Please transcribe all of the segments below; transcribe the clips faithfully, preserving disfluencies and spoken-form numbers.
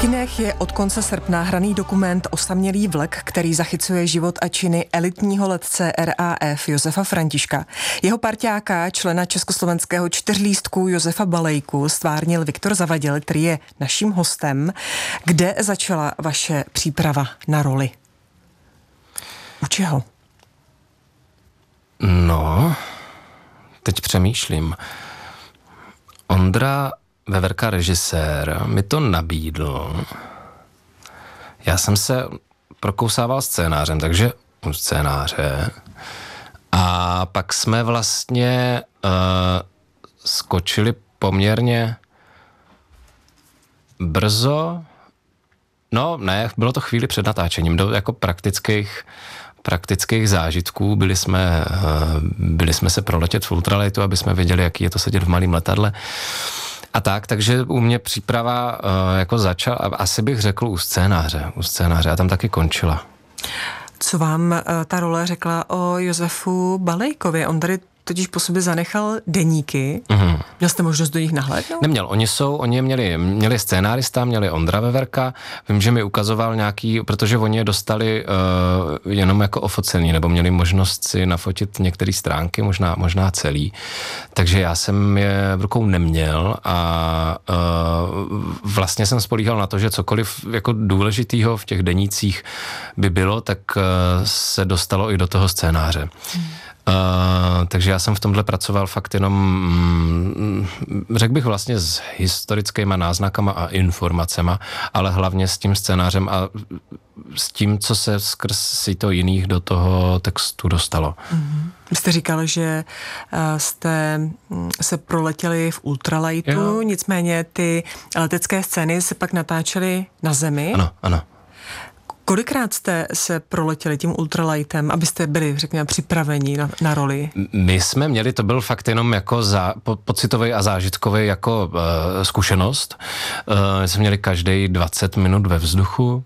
kinech je od konce srpna hraný dokument Osamělý vlk, který zachycuje život a činy elitního letce R A F Josefa Františka. Jeho parťáka, člena československého čtyřlístku Josefa Balejku, stvárnil Viktor Zavadil, který je naším hostem. Kde začala vaše příprava na roli? U čeho? No, teď přemýšlím. Ondra Veverka, režisér, mi to nabídl. Já jsem se prokousával scénářem, takže u scénáře. A pak jsme vlastně uh, skočili poměrně brzo. No, ne, bylo to chvíli před natáčením, do jako praktických praktických zážitků. Byli jsme, byli jsme se proletět v ultralightu, aby jsme věděli, jaký je to sedět v malém letadle. A tak, takže u mě příprava jako začala, asi bych řekl u scénáře, u scénáře a tam taky končila. Co vám ta role řekla o Josefu Balejkovi? On tady totiž po sobě zanechal deníky. Mm-hmm. Měl jste možnost do nich nahlédnout? Neměl, oni jsou, oni měli, měli scénárista, měli Ondra Veverka, vím, že mi ukazoval nějaký, protože oni je dostali uh, jenom jako ofocený, nebo měli možnost si nafotit některé stránky, možná, možná celý, takže já jsem je v rukou neměl a uh, vlastně jsem spolíhal na to, že cokoliv jako důležitýho v těch denících by bylo, tak uh, se dostalo i do toho scénáře. Mm. Uh, takže já jsem v tomhle pracoval fakt jenom, mm, řekl bych vlastně s historickýma náznakama a informacema, ale hlavně s tím scénářem a s tím, co se skrz si to jiných do toho textu dostalo. Mm-hmm. Vy jste říkal, že uh, jste se proletěli v ultralightu, jo. Nicméně ty letecké scény se pak natáčely na zemi. Ano, ano. Kolikrát jste se proletěli tím ultralightem, abyste byli, řekněme, připraveni na, na roli? My jsme měli, to byl fakt jenom jako zá, po, pocitový a zážitkový jako uh, zkušenost. Uh, jsme měli každý dvacet minut ve vzduchu.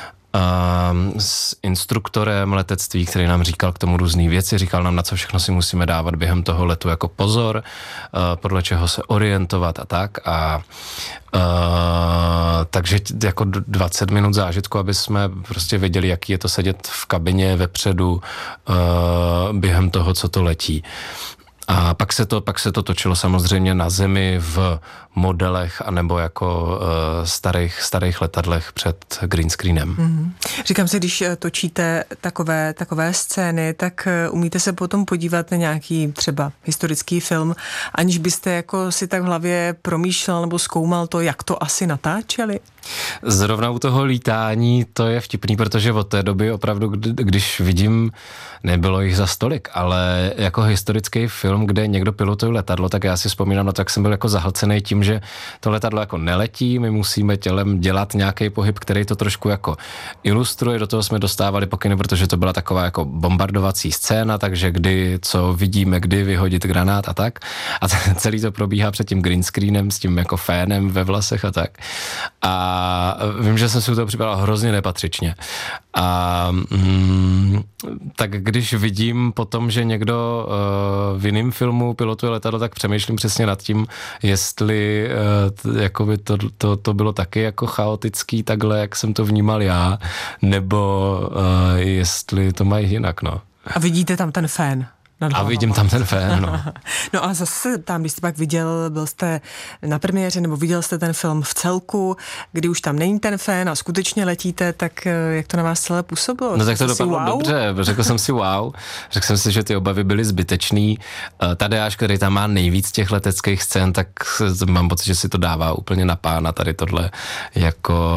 Uh, s instruktorem letectví, který nám říkal k tomu různý věci, říkal nám, na co všechno si musíme dávat během toho letu jako pozor, uh, podle čeho se orientovat a tak. A uh, takže jako dvacet minut zážitku, aby jsme prostě věděli, jaký je to sedět v kabině vepředu uh, během toho, co to letí. A pak se to, pak se to točilo samozřejmě na zemi v modelech anebo jako uh, starých, starých letadlech před green screenem. Mm-hmm. Říkám si, když točíte takové, takové scény, tak umíte se potom podívat na nějaký třeba historický film, aniž byste jako si tak v hlavě promýšlel nebo zkoumal to, jak to asi natáčeli? Zrovna u toho lítání to je vtipný, protože od té doby opravdu, když vidím, nebylo jich za stolik, ale jako historický film, kde někdo pilotuje letadlo, tak já si vzpomínám na to, jak jsem byl jako zahlcený tím, že to letadlo jako neletí, my musíme tělem dělat nějaký pohyb, který to trošku jako ilustruje, do toho jsme dostávali pokyny, protože to byla taková jako bombardovací scéna, takže kdy, co vidíme, kdy vyhodit granát a tak. A celý to probíhá před tím green screenem s tím jako fénem ve vlasech a tak. A vím, že jsem si to připadal hrozně nepatřičně. A mm, tak když vidím potom, že někdo uh, v jiném filmu pilotuje letadlo, tak přemýšlím přesně nad tím, jestli uh, jakoby to, to, to bylo taky jako chaotický takhle, jak jsem to vnímal já, nebo uh, jestli to mají jinak, no. A vidíte tam ten fén? A vidím tam ten fén, no. No a zase tam, když jste pak viděl, byl jste na premiéře, nebo viděl jste ten film v celku, kdy už tam není ten fén a skutečně letíte, tak jak to na vás celé působilo? No tak to dopadlo wow? Dobře, řekl jsem si wow, řekl jsem si, že ty obavy byly zbytečný. Tadeáš, který tam má nejvíc těch leteckých scén, tak mám pocit, že si to dává úplně na pána tady tohle jako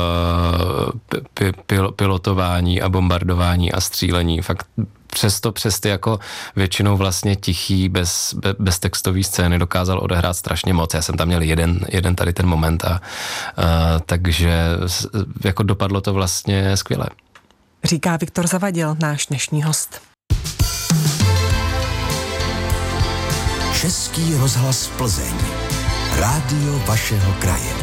uh, pi, pil, pilotování a bombardování a střílení. Fakt přesto přes ty jako většinou vlastně tichý, bez, be, bez textový scény dokázal odehrát strašně moc. Já jsem tam měl jeden, jeden tady ten moment a, a takže jako dopadlo to vlastně skvěle. Říká Viktor Zavadil, náš dnešní host. Český rozhlas Plzeň. Rádio vašeho kraje.